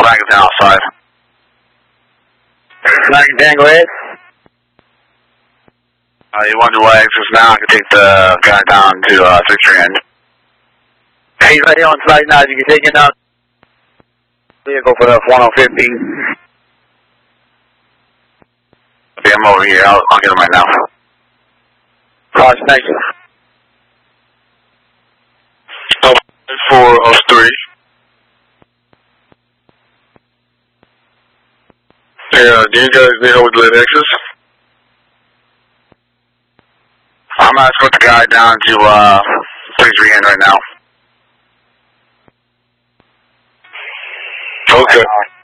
Wagon 10 outside. Wagon 10, go ahead. You want to do exits now? I can take the guy down to 6 end. Hey, he's right here on site now. You can take him down. Vehicle for the 1050. Okay, I'm over here. I'll get him right now. Cross, thanks. For us 3. Yeah, do you guys need help with lead exits? I'm going to escort the guy down to 33 end right now. Okay.